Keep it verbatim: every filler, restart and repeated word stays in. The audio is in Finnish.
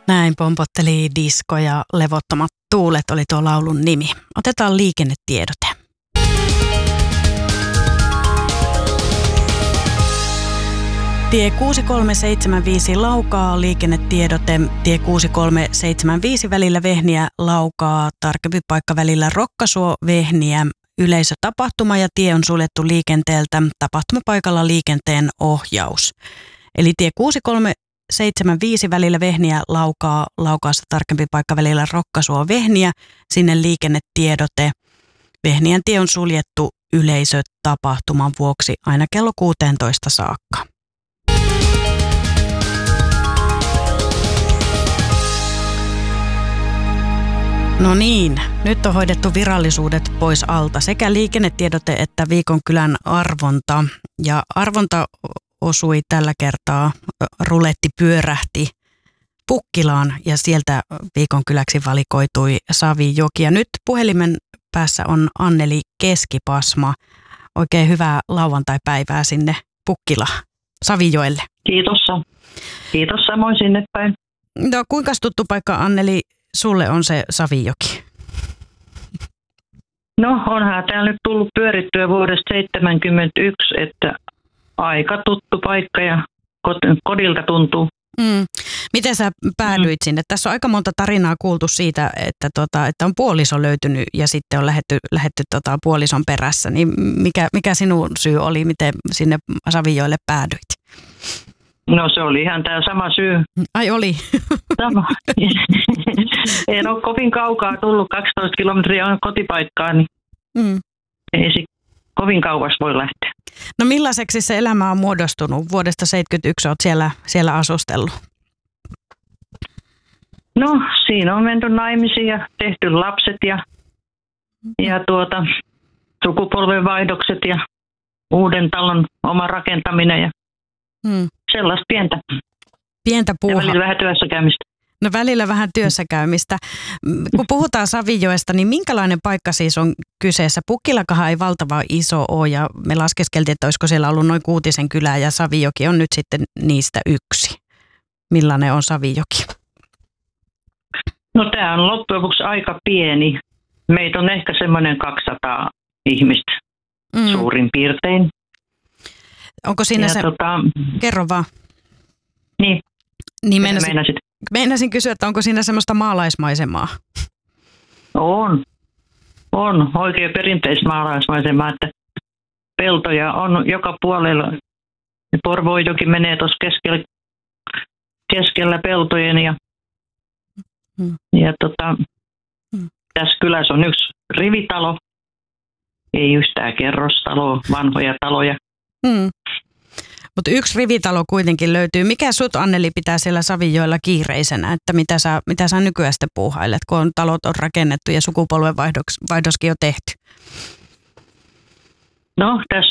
Näin pompotteli Disko ja Levottomat tuulet oli tuo laulun nimi. Otetaan liikennetiedote. Tie kuusi kolme seitsemän viisi Laukaa, liikennetiedote. Tie kuusi kolme seitsemän viisi välillä Vehniä Laukaa, tarkempi paikka välillä Rokkasuo Vehniä. Yleisötapahtuma ja tie on suljettu liikenteeltä. Tapahtumapaikalla liikenteen ohjaus. Eli tie kuusi kolme seitsemän viisi välillä Vehniä Laukaa, Laukaassa tarkempi paikka välillä Rokkasuo Vehniä. Sinne liikennetiedote. Vehniän tie on suljettu yleisötapahtuman vuoksi aina kello kuusitoista saakka. No niin, nyt on hoidettu virallisuudet pois alta, sekä liikennetiedote että Viikonkylän arvonta. Ja arvonta osui tällä kertaa, ruletti pyörähti Pukkilaan ja sieltä Viikonkyläksi valikoitui Savijoki. Ja nyt puhelimen päässä on Anneli Keskipasma. Oikein hyvää lauantai-päivää sinne Pukkilaan, Savijoelle. Kiitos. Kiitos samoin sinne päin. No kuinka tuttu paikka, Anneli, sulle on se Savijoki? No onhan täällä nyt tullut pyörittyä vuodesta seitsemänkymmentäyksi, että aika tuttu paikka ja kodilta tuntuu. Mm. Miten sä päädyit mm. sinne? Tässä on aika monta tarinaa kuultu siitä, että, tota, että on puoliso löytynyt ja sitten on lähdetty, lähdetty tota, puolison perässä. Niin mikä, mikä sinun syy oli, miten sinne Savijoelle päädyit? No se oli ihan tämä sama syy. Ai oli? Sama. En ole kovin kaukaa tullut, kaksitoista kilometriä on kotipaikkaa, niin mm. ei se kovin kauas voi lähteä. No millaiseksi se elämä on muodostunut? Vuodesta seitsemänkymmentäyksi olet siellä, siellä asustellut. No siinä on menty naimisiin ja tehty lapset ja, ja tuota, sukupolvenvaihdokset ja uuden talon oma rakentaminen ja hmm. sellaista pientä. Pientä puuhaa. Ja välillä vähän työssä käymistä. No välillä vähän työssä käymistä. Kun puhutaan Savijoesta, niin minkälainen paikka siis on kyseessä? Pukkilakahan ei valtava iso ole ja me laskeskeltiin, että olisiko siellä ollut noin kuutisen kylää ja Savijoki on nyt sitten niistä yksi. Millainen on Savijoki? No tämä on loppujen lopuksi aika pieni. Meitä on ehkä semmoinen kaksisataa ihmistä mm. suurin piirtein. Onko siinä ja se... Tota... Kerro vaan. Niin. Niin meinasin, meinasin kysyä, että onko siinä semmoista maalaismaisemaa? On. On oikein perinteistä maalaismaisemaa, että peltoja on joka puolella. Porvoojoki menee tuossa keskellä, keskellä peltojen ja, hmm. ja tota, hmm. tässä kylässä on yksi rivitalo, ei yhtään kerrostaloa, vanhoja taloja. Hmm. Mutta yksi rivitalo kuitenkin löytyy. Mikä sut, Anneli, pitää siellä Savijoella kiireisenä, että mitä sä, mitä sä nykyään sitten puuhailet, kun on, talot on rakennettu ja sukupolvenvaihdoskin on tehty? No, tässä